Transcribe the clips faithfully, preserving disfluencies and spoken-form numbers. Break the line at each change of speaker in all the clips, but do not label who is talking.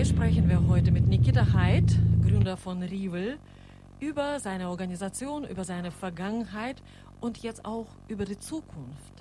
D sprechen wir heute mit Nikita Haidt, Gründer von Rivel, über seine Organisation, über seine Vergangenheit und jetzt auch über die Zukunft.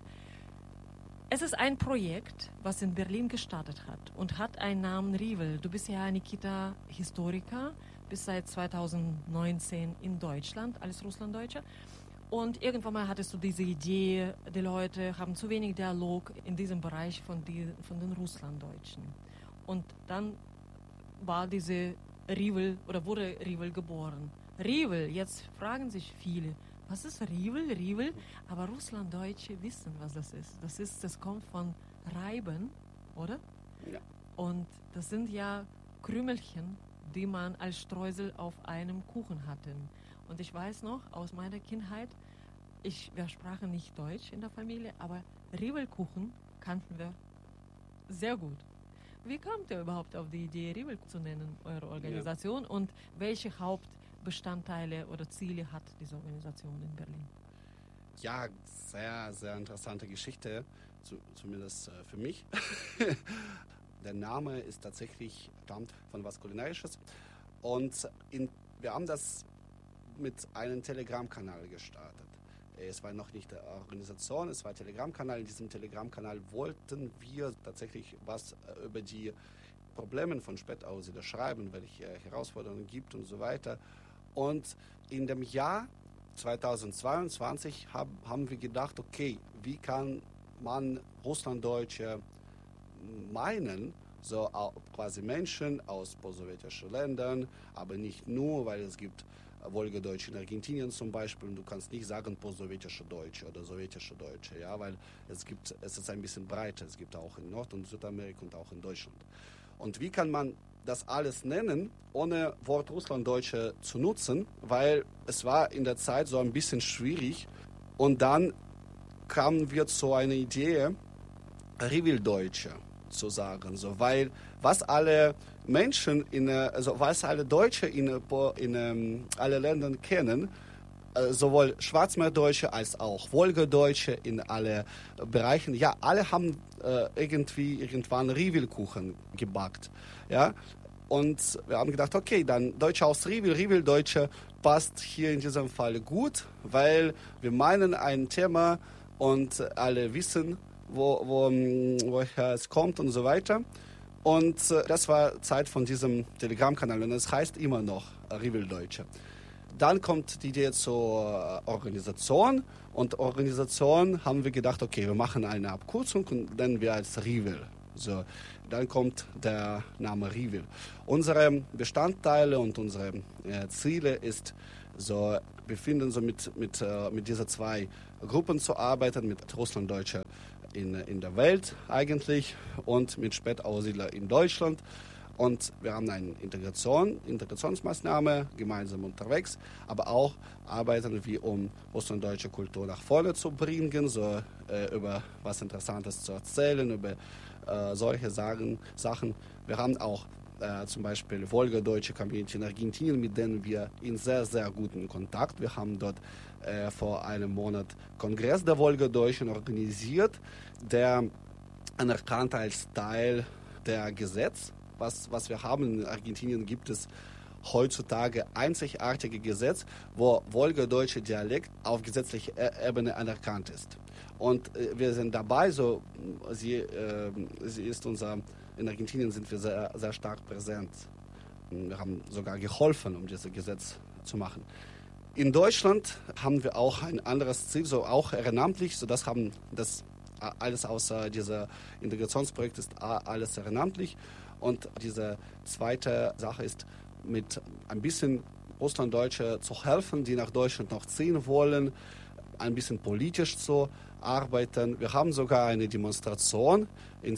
Es ist ein Projekt, was in Berlin gestartet hat und hat einen Namen Rivel. Du bist ja, Nikita, Historiker, bist seit zweitausendneunzehn in Deutschland als Russlanddeutscher. Und irgendwann mal hattest du diese Idee, die Leute haben zu wenig Dialog in diesem Bereich von, die, von den Russlanddeutschen. Und dann war diese Rivel oder wurde Rivel geboren. Rivel, jetzt fragen sich viele, was ist Rivel? Rivel? Aber Russlanddeutsche wissen, was das ist. Das ist, das kommt von Reiben, oder?
Ja.
Und das sind ja Krümelchen, die man als Streusel auf einem Kuchen hatte. Und ich weiß noch aus meiner Kindheit, ich, wir sprachen nicht Deutsch in der Familie, aber Rivelkuchen kannten wir sehr gut. Wie kamt ihr überhaupt auf die Idee, Rivel zu nennen, eure Organisation? Ja. Und welche Hauptbestandteile oder Ziele hat diese Organisation in Berlin?
Ja, sehr, sehr interessante Geschichte, zu, zumindest äh, für mich. Der Name ist tatsächlich, stammt von was Kulinarisches. Und in, wir haben das mit einem Telegram-Kanal gestartet. Es war noch nicht eine Organisation, es war ein Telegram-Kanal. In diesem Telegram-Kanal wollten wir tatsächlich was über die Probleme von Spätaussiedler schreiben, welche Herausforderungen gibt und so weiter. Und in dem Jahr zweitausendzweiundzwanzig hab, haben wir gedacht, okay, wie kann man Russlanddeutsche meinen, so quasi Menschen aus postsowjetischen Ländern, aber nicht nur, weil es gibt Wolgadeutsche in Argentinien zum Beispiel, und du kannst nicht sagen postsowjetische Deutsche oder sowjetische Deutsche, ja, weil es gibt, es ist ein bisschen breiter, es gibt auch in Nord- und Südamerika und auch in Deutschland. Und wie kann man das alles nennen, ohne Wort Russlanddeutsche zu nutzen, weil es war in der Zeit so ein bisschen schwierig, und dann kamen wir zu einer Idee, Rivildeutsche zu sagen, so, weil was alle Menschen, in, also was alle Deutsche in, in, in alle Ländern kennen, sowohl Schwarzmeerdeutsche als auch Wolgadeutsche in alle Bereichen, ja, alle haben äh, irgendwie irgendwann Rivilkuchen gebackt, ja, und wir haben gedacht, okay, dann Deutsche aus Rivel, Rivildeutsche passt hier in diesem Fall gut, weil wir meinen ein Thema und alle wissen, wo, wo, woher es kommt und so weiter. Und äh, das war Zeit von diesem Telegram-Kanal und es heißt immer noch äh, Rivildeutsche. Dann kommt die Idee zur Organisation, und Organisation haben wir gedacht, okay, wir machen eine Abkürzung und nennen wir als Rivel. So, dann kommt der Name Rivel. Unsere Bestandteile und unsere äh, Ziele ist so, wir finden so mit, mit, äh, mit diesen zwei Gruppen zu arbeiten, mit Russlanddeutsche in, in der Welt eigentlich und mit Spätaussiedler in Deutschland. Und wir haben eine Integration, Integrationsmaßnahme gemeinsam unterwegs, aber auch arbeiten wir, um russlanddeutsche Kultur nach vorne zu bringen, so äh, über was Interessantes zu erzählen, über äh, solche Sachen, Sachen. Wir haben auch äh, zum Beispiel Wolgadeutsche Community in Argentinien, mit denen wir in sehr, sehr guten Kontakt. Wir haben dort äh, vor einem Monat Kongress der Wolgadeutschen organisiert, der anerkannt als Teil der Gesetz. Was, was wir haben in Argentinien, gibt es heutzutage einzigartige Gesetz, wo Wolgadeutsche Dialekt auf gesetzlicher Ebene anerkannt ist. Und äh, wir sind dabei, so sie, äh, sie ist unser, in Argentinien sind wir sehr, sehr stark präsent. Wir haben sogar geholfen, um dieses Gesetz zu machen. In Deutschland haben wir auch ein anderes Ziel, so auch ehrenamtlich, so das haben das alles außer dieser Integrationsprojekt ist alles ehrenamtlich. Und diese zweite Sache ist, mit ein bisschen Russlanddeutsche zu helfen, die nach Deutschland noch ziehen wollen, ein bisschen politisch zu arbeiten. Wir haben sogar eine Demonstration in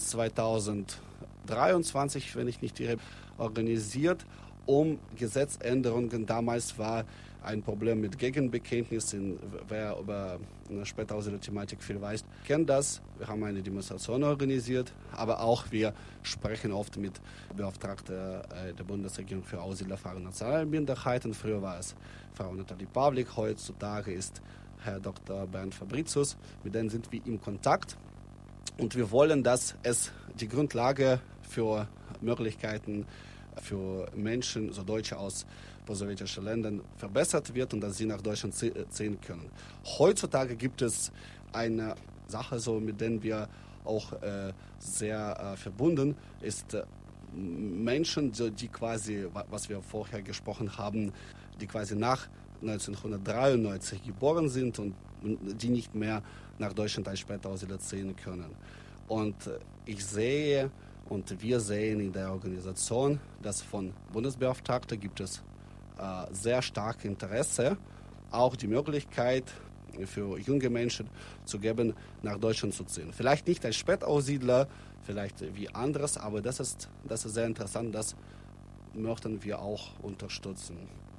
zweitausenddreiundzwanzig, wenn ich nicht irre, organisiert, um Gesetzänderungen. Damals war ein Problem mit Gegenbekenntnissen. Wer über eine spätaussiedler Thematik viel weiß, kennt das. Wir haben eine Demonstration organisiert, aber auch wir sprechen oft mit Beauftragten der Bundesregierung für Aussiedlerfragen und nationale Minderheiten. Früher war es Frau Nathalie Pavlik, heutzutage ist Herr Doktor Bernd Fabricius. Mit denen sind wir in Kontakt. Und wir wollen, dass es die Grundlage für Möglichkeiten für Menschen, so Deutsche aus postsowjetischen Ländern, verbessert wird und dass sie nach Deutschland ziehen können. Heutzutage gibt es eine Sache, so, mit der wir auch äh, sehr äh, verbunden ist, äh, Menschen, so, die quasi, was wir vorher gesprochen haben, die quasi nach neunzehnhundertdreiundneunzig geboren sind und die nicht mehr nach Deutschland als später Ausländer ziehen können. Und äh, ich sehe und wir sehen in der Organisation, dass von Bundesbeauftragten gibt es äh, sehr starkes Interesse, auch die Möglichkeit für junge Menschen zu geben, nach Deutschland zu ziehen. Vielleicht nicht als Spätaussiedler, vielleicht wie anderes, aber das ist, das ist sehr interessant, das möchten wir auch unterstützen.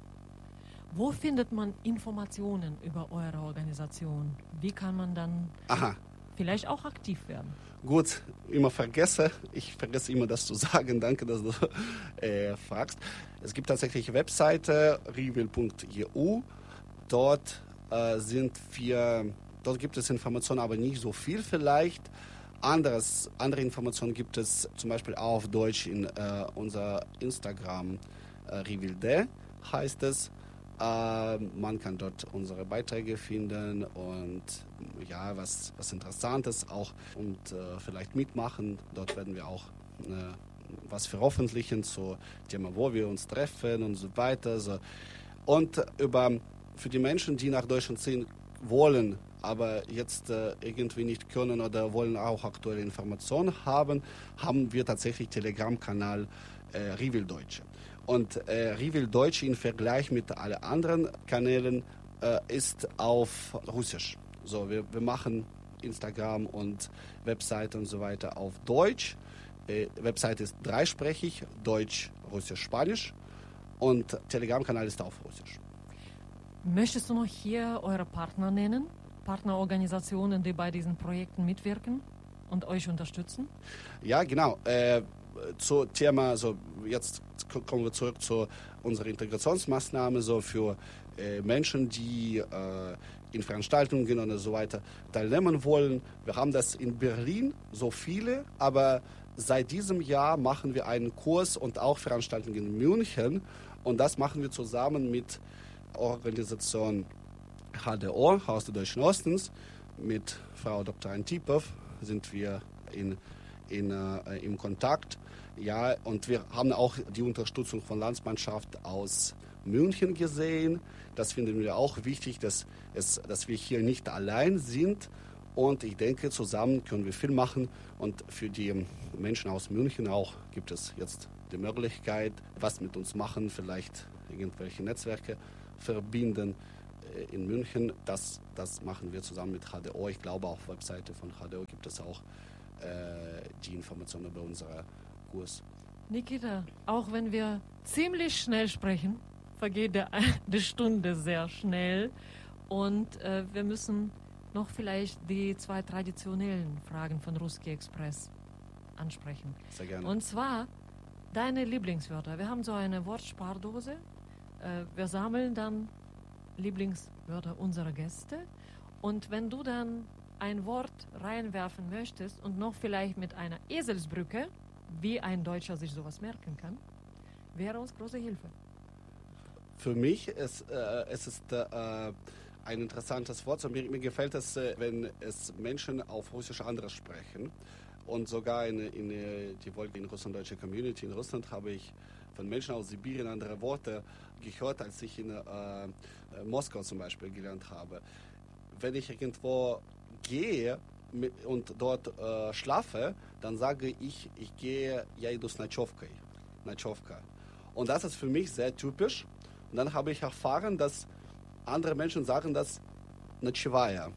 Wo findet man Informationen über eure Organisation? Wie kann man dann
Aha.
vielleicht auch aktiv werden?
Gut, immer vergesse, ich vergesse immer das zu sagen, danke, dass du äh, fragst. Es gibt tatsächlich eine Webseite, riwil punkt e u, dort äh, sind wir, dort gibt es Informationen, aber nicht so viel vielleicht. Anderes, andere Informationen gibt es zum Beispiel auch auf Deutsch in äh, unser Instagram, äh, riwilde heißt es. Äh, man kann dort unsere Beiträge finden und ja, was, was Interessantes auch und äh, vielleicht mitmachen. Dort werden wir auch äh, was veröffentlichen zu Thema, wo wir uns treffen und so weiter. So. Und über, für die Menschen, die nach Deutschland ziehen wollen, aber jetzt äh, irgendwie nicht können oder wollen auch aktuelle Informationen haben, haben wir tatsächlich Telegram-Kanal äh, Riwil Deutsche. Und äh, Riwil Deutsche im Vergleich mit allen anderen Kanälen äh, ist auf Russisch. So, wir, wir machen Instagram und Webseite und so weiter auf Deutsch. Äh, Webseite ist dreisprachig, Deutsch, Russisch, Spanisch. Und Telegram-Kanal ist auf Russisch.
Möchtest du noch hier eure Partner nennen? Partnerorganisationen, die bei diesen Projekten mitwirken und euch unterstützen?
Ja, genau. Äh, Zum Thema, so jetzt kommen wir zurück zu unserer Integrationsmaßnahme, so für äh, Menschen, die äh, in Veranstaltungen und so weiter teilnehmen wollen. Wir haben das in Berlin so viele, aber seit diesem Jahr machen wir einen Kurs und auch Veranstaltungen in München und das machen wir zusammen mit Organisation H D O, Haus des Deutschen Ostens, mit Frau Doktor Antipov sind wir in, in, äh, im Kontakt. Ja, und wir haben auch die Unterstützung von Landsmannschaft aus München gesehen. Das finden wir auch wichtig, dass, es, dass wir hier nicht allein sind. Und ich denke, zusammen können wir viel machen. Und für die Menschen aus München auch gibt es jetzt die Möglichkeit, was mit uns machen, vielleicht irgendwelche Netzwerke verbinden in München. Das, das machen wir zusammen mit H D O. Ich glaube, auf der Webseite von H D O gibt es auch äh, die Informationen über unsere Kurs.
Nikita, auch wenn wir ziemlich schnell sprechen, vergeht der, die Stunde sehr schnell und äh, wir müssen noch vielleicht die zwei traditionellen Fragen von Ruski Express ansprechen.
Sehr gerne.
Und zwar deine Lieblingswörter. Wir haben so eine Wortspardose. Äh, wir sammeln dann Lieblingswörter unserer Gäste und wenn du dann ein Wort reinwerfen möchtest und noch vielleicht mit einer Eselsbrücke, wie ein Deutscher sich sowas merken kann, wäre uns große Hilfe.
Für mich ist äh, es ist äh, ein interessantes Wort. So, mir, mir gefällt es, äh, wenn es Menschen auf Russisch anders sprechen. Und sogar in, in, die Wolke in russlanddeutsche Community in Russland habe ich von Menschen aus Sibirien andere Worte gehört, als ich in äh, Moskau zum Beispiel gelernt habe. Wenn ich irgendwo gehe mit, und dort äh, schlafe, dann sage ich, ich gehe, я иду с ночевкой, ночевка. Und das ist für mich sehr typisch. Und dann habe ich erfahren, dass andere Menschen sagen das ночевая.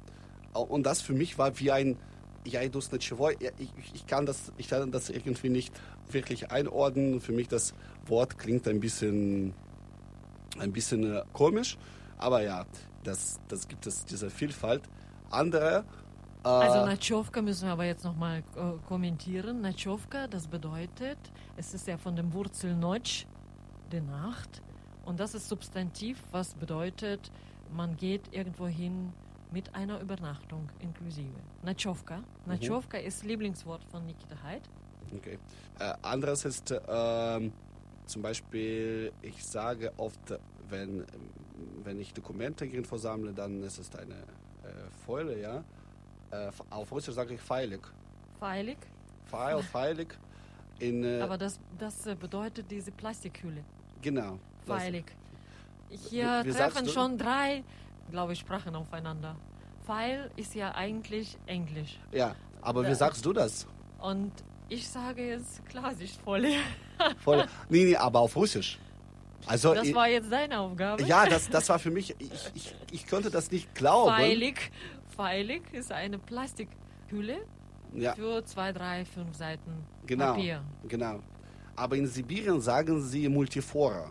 Und das für mich war wie ein я иду с ночевой. Ich, ich, kann das, ich kann das irgendwie nicht wirklich einordnen. Für mich das Wort klingt ein bisschen, ein bisschen äh, komisch. Aber ja, das, das gibt es, diese Vielfalt. Andere äh,
Also Notschowka müssen wir aber jetzt nochmal äh, kommentieren. Notschowka, das bedeutet, es ist ja von dem Wurzel Notch, die Nacht. Und das ist Substantiv, was bedeutet, man geht irgendwo hin mit einer Übernachtung inklusive. Notschowka. Notschowka mhm. ist Lieblingswort von Nikita Heid.
Okay. Äh, anderes ist ähm, zum Beispiel, ich sage oft, wenn, wenn ich Dokumente irgendwo sammle, dann ist es eine äh, Folie, ja. Äh, auf Russisch sage ich Feilig.
Feilig?
File, Feilig. In, äh,
Aber das, das äh, bedeutet diese Plastikhülle.
Genau. das-
Feilig. Hier
Wie- wie
treffen
sagst du?
schon drei, glaube ich, Sprachen aufeinander. Pfeil ist ja eigentlich Englisch.
Ja, aber wie
Da-
sagst du das?
Und ich sage jetzt Klarsichtfolie.
Voll. Nee, nee, aber auf Russisch. Also,
Das
ich-
war jetzt deine Aufgabe.
ja, das, das war für mich, ich, ich, ich konnte das nicht glauben.
Feilig. Feilig ist eine Plastikhülle
Ja,
für zwei, drei, fünf Seiten
genau,
Papier.
genau. Aber in Sibirien sagen sie Multifora.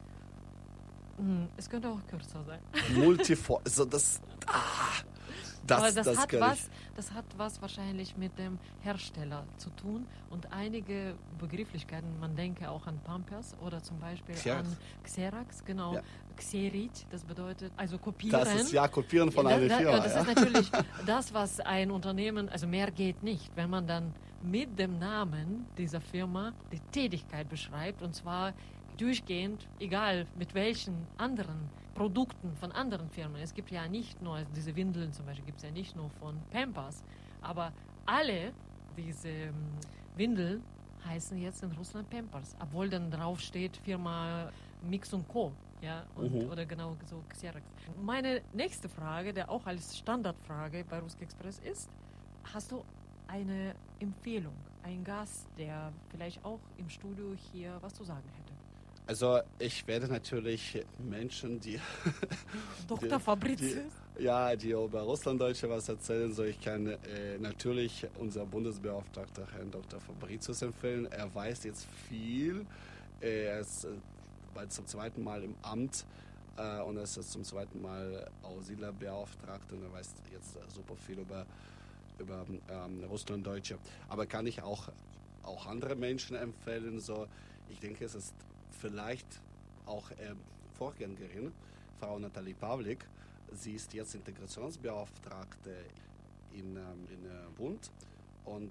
Hm, es könnte auch kürzer sein.
Multifora. So, das, ah, das,
Aber das,
das
hat
kann
was,
ich.
das hat was wahrscheinlich mit dem Hersteller zu tun und einige Begrifflichkeiten, man denke auch an Pampers oder zum Beispiel
Xerox.
an Xerox, genau,
Ja.
Xerit, das bedeutet also kopieren.
Das ist ja Kopieren von
Ja,
einer
da,
Firma.
da, das
ja.
ist natürlich das, was ein Unternehmen, also mehr geht nicht, wenn man dann mit dem Namen dieser Firma die Tätigkeit beschreibt und zwar durchgehend, egal mit welchen anderen Produkten von anderen Firmen. Es gibt ja nicht nur, also diese Windeln zum Beispiel gibt es ja nicht nur von Pampers, aber alle diese ähm, Windeln heißen jetzt in Russland Pampers, obwohl dann drauf steht Firma Mix und Co. Ja, und,
Mhm.
oder genau so Xerox. Meine nächste Frage, der auch als Standardfrage bei Ruski Express ist, hast du eine Empfehlung, einen Gast, der vielleicht auch im Studio hier was zu sagen hätte?
Also ich werde natürlich Menschen, die,
Doktor
Die-
Fabricius?
ja, die über Russlanddeutsche was erzählen, so ich kann äh, natürlich unser Bundesbeauftragter Herrn Doktor Fabricius empfehlen. Er weiß jetzt viel. Er ist äh, bald zum zweiten Mal im Amt äh, und er ist jetzt zum zweiten Mal Ausländerbeauftragter und er weiß jetzt äh, super viel über, über ähm, Russlanddeutsche. Aber kann ich auch, auch andere Menschen empfehlen. So, ich denke, es ist vielleicht auch äh, Vorgängerin, Frau Nathalie Pavlik. Sie ist jetzt Integrationsbeauftragte in, ähm, in äh, Bund und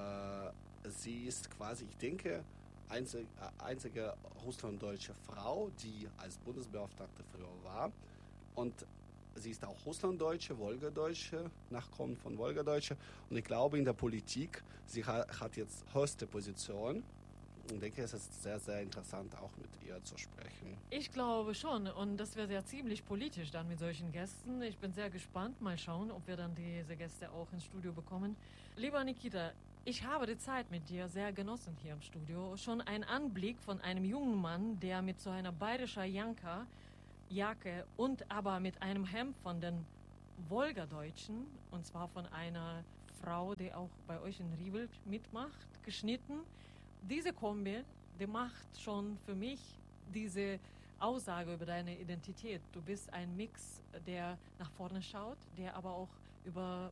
äh, sie ist quasi, ich denke, einzig, äh, einzige russlanddeutsche Frau, die als Bundesbeauftragte früher war. Und sie ist auch Russlanddeutsche, Wolgadeutsche, Nachkommen von Wolgadeutsche. Und ich glaube, in der Politik, sie ha hat jetzt höchste Position. Ich denke, es ist sehr, sehr interessant, auch mit ihr zu sprechen.
Ich glaube schon. Und das wird ja ziemlich politisch dann mit solchen Gästen. Ich bin sehr gespannt. Mal schauen, ob wir dann diese Gäste auch ins Studio bekommen. Lieber Nikita, ich habe die Zeit mit dir sehr genossen hier im Studio. Schon ein Anblick von einem jungen Mann, der mit so einer bayerischen Janka, Jacke und aber mit einem Hemd von den Wolgadeutschen, und zwar von einer Frau, die auch bei euch in Rivel mitmacht, geschnitten. Diese Kombi, die macht schon für mich diese Aussage über deine Identität. Du bist ein Mix, der nach vorne schaut, der aber auch über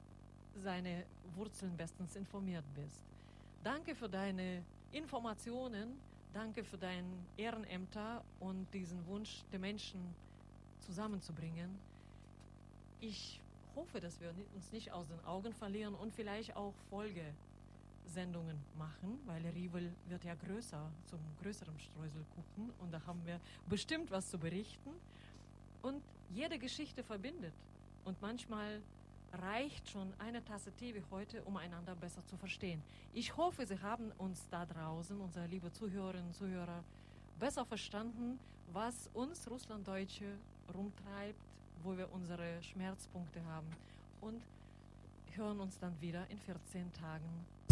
seine Wurzeln bestens informiert bist. Danke für deine Informationen, danke für dein Ehrenämter und diesen Wunsch, die Menschen zusammenzubringen. Ich hoffe, dass wir uns nicht aus den Augen verlieren und vielleicht auch Folgesendungen machen, weil Rivel wird ja größer, zum größeren Streuselkuchen und da haben wir bestimmt was zu berichten. Und jede Geschichte verbindet und manchmal reicht schon eine Tasse Tee wie heute, um einander besser zu verstehen. Ich hoffe, Sie haben uns da draußen, unsere liebe Zuhörerinnen und Zuhörer, besser verstanden, was uns Russlanddeutsche rumtreibt, wo wir unsere Schmerzpunkte haben und hören uns dann wieder in vierzehn Tagen